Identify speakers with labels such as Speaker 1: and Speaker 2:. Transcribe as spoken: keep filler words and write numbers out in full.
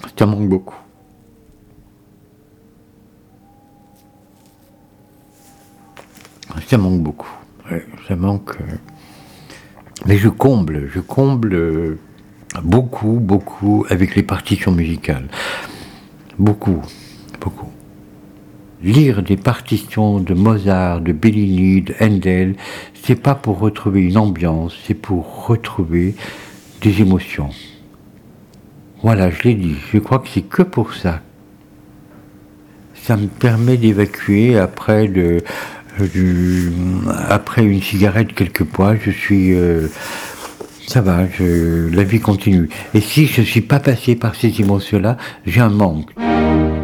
Speaker 1: Ça manque beaucoup. Ça manque beaucoup. Ouais, ça manque. Euh... Mais je comble, je comble euh, beaucoup, beaucoup avec les partitions musicales. Beaucoup, beaucoup. Lire des partitions de Mozart, de Bellini, de Handel, c'est pas pour retrouver une ambiance, c'est pour retrouver des émotions. Voilà, je l'ai dit, je crois que c'est que pour ça. Ça me permet d'évacuer après de, de après une cigarette quelquefois, je suis euh, ça va, je, la vie continue. Et si je ne suis pas passé par ces émotions-là, j'ai un manque.